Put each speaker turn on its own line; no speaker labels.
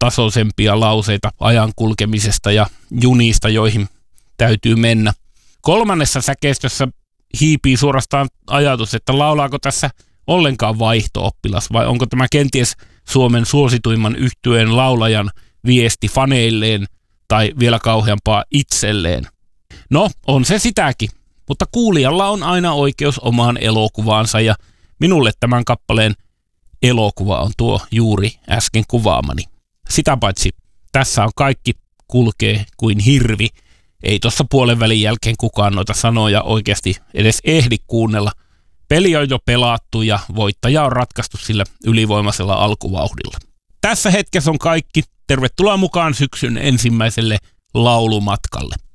tasoisempia lauseita ajan kulkemisesta ja junista, joihin täytyy mennä. Kolmannessa säkeistössä hiipii suorastaan ajatus, että laulaako tässä ollenkaan vaihto-oppilas vai onko tämä kenties Suomen suosituimman yhtyeen laulajan viesti faneilleen tai vielä kauheampaa itselleen. No, on se sitäkin, mutta kuulijalla on aina oikeus omaan elokuvaansa ja minulle tämän kappaleen elokuva on tuo juuri äsken kuvaamani. Sitä paitsi tässä on kaikki kulkee kuin hirvi. Ei tuossa puolen välin jälkeen kukaan noita sanoja oikeasti edes ehdi kuunnella. Peli on jo pelattu ja voittaja on ratkaistu sillä ylivoimaisella alkuvauhdilla. Tässä hetkessä on kaikki. Tervetuloa mukaan syksyn ensimmäiselle laulumatkalle.